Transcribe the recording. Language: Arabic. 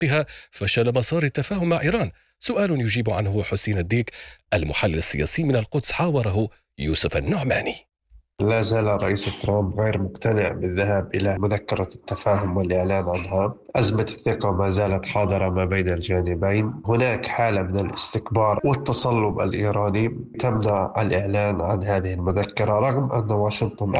حقها فشل مسار التفاهم مع إيران؟ سؤال يجيب عنه حسين الديك، المحلل السياسي من القدس، حاوره يوسف النعماني. لا زال الرئيس ترامب غير مقتنع بالذهاب إلى مذكرة التفاهم والإعلان عنها. أزمة الثقة ما زالت حاضرة ما بين الجانبين. هناك حالة من الاستكبار والتصلب الإيراني تمنع الإعلان عن هذه المذكرة، رغم أن واشنطن